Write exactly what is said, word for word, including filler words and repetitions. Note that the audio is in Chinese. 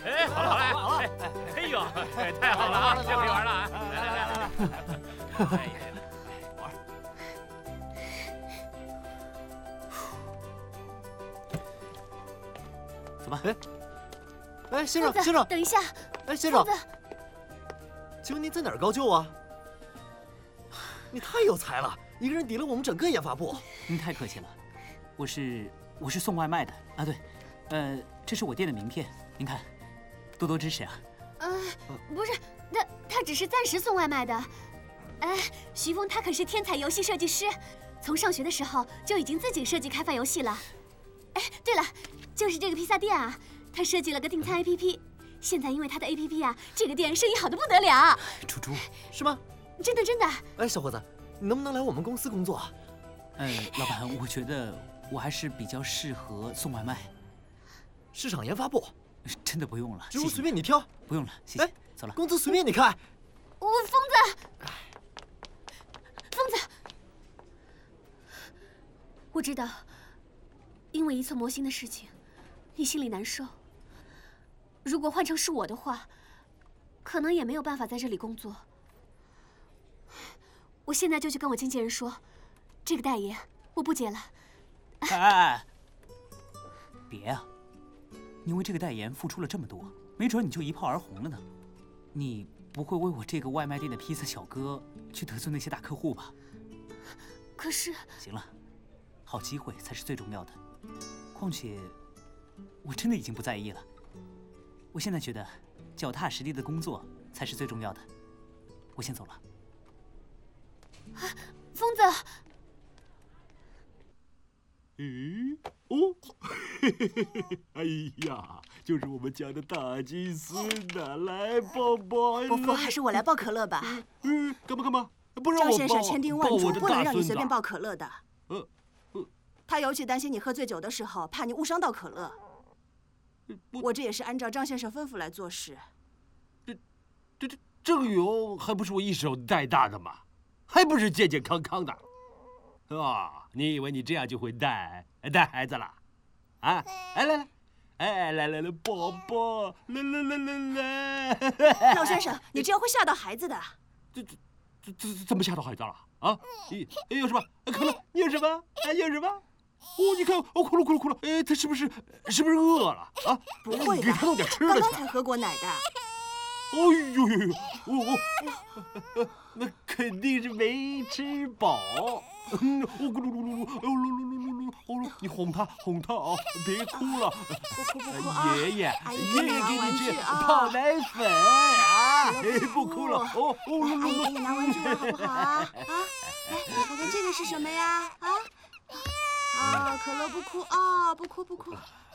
哎，好了好了好了，哎呦，太好了啊，这可以玩了啊！来来来来来，哎呀，玩。 走吧。 哎，哎，先生先生， 等一下。 哎，先生，请问您在哪儿高就啊？你太有才了，一个人抵了我们整个研发部。 您太客气了，我是我是送外卖的啊，对，呃，这是我店的名片，您看，多多支持啊。 呃，不是，他他只是暂时送外卖的。哎，徐峰他可是天才游戏设计师，从上学的时候就已经自己设计开发游戏了。哎，对了，就是这个披萨店啊，他设计了个订餐 A P P， 现在因为他的 A P P 啊，这个店生意好得不得了。 猪猪， 是吗？ 真的真的。 哎，小伙子，你能不能来我们公司工作？ 呃，老板，我觉得我还是比较适合送外卖。 市场研发部。 真的不用了， 职务随便你挑。 不用了，谢谢。走了。 工资随便你开。 我疯子，疯子，我知道，因为一侧模型的事情，你心里难受。如果换成是我的话，可能也没有办法在这里工作。我现在就去跟我经纪人说，这个代言我不接了。 哎哎哎，别啊！你为这个代言付出了这么多，没准你就一炮而红了呢。你不会为我这个外卖店的披萨小哥去得罪那些大客户吧？ 可是…… 行了，好机会才是最重要的。况且，我真的已经不在意了。我现在觉得，脚踏实地的工作才是最重要的。我先走了。 啊，疯子！ 咦，哦，嘿嘿嘿嘿，哎呀，就是我们家的大金孙呐！来抱抱。 伯父，还是我来抱可乐吧。 嗯，干嘛干嘛？不让我抱。 张先生千叮万嘱，不能让你随便抱可乐的。 呃，呃， 他尤其担心你喝醉酒的时候，怕你误伤到可乐。我这也是按照张先生吩咐来做事。 这、这、这郑勇还不是我一手带大的吗？还不是健健康康的。啊，你以为你这样就会带带孩子了？啊，哎来来，哎来来来，抱抱，来来来来来。 老先生，你这样会吓到孩子的。 这这这这怎么吓到孩子了？啊？你有什么？可乐，你有什么？哎，有什么？哦，你看，哦，哭了哭了哭了，哎，他是不是是不是饿了啊？ 不会的， 给他弄点吃的。 刚刚才喝过奶的。 哎呦呦呦，我我那肯定是没吃饱。嗯，哦咕噜噜噜噜，哦噜噜噜噜噜，哦，你哄他哄他啊，别哭了。 不哭不哭啊！ 爷爷爷爷爷给你吃泡奶粉啊，不哭了。哦哦噜噜噜， 给你拿玩具玩好不好啊？啊，来，你看看这个是什么呀？啊啊，可乐不哭啊，不哭不哭。